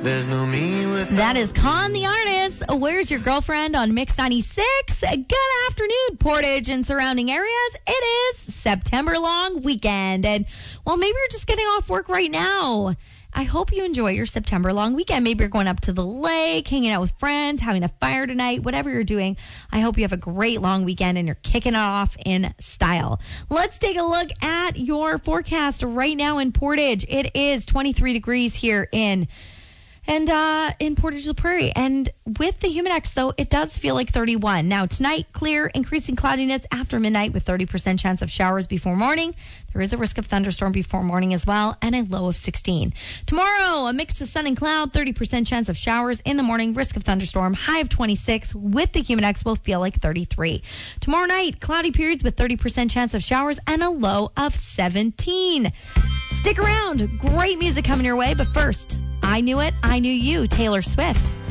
There's no me without. That is Con the Artist. Where's Your Girlfriend on Mix 96? Good afternoon, Portage and surrounding areas. It is September long weekend. And, well, maybe you're just getting off work right now. I hope you enjoy your September long weekend. Maybe you're going up to the lake, hanging out with friends, having a fire tonight, whatever you're doing. I hope you have a great long weekend and you're kicking it off in style. Let's take a look at your forecast right now in Portage. It is 23 degrees here in Portage la Prairie. And with the Humidex, though, it does feel like 31. Now, tonight, clear, increasing cloudiness after midnight with 30% chance of showers before morning. There is a risk of thunderstorm before morning as well, and a low of 16. Tomorrow, a mix of sun and cloud, 30% chance of showers in the morning, risk of thunderstorm, high of 26. With the Humidex, will feel like 33. Tomorrow night, cloudy periods with 30% chance of showers and a low of 17. Stick around. Great music coming your way, but first, I Knew It, I Knew You, Taylor Swift.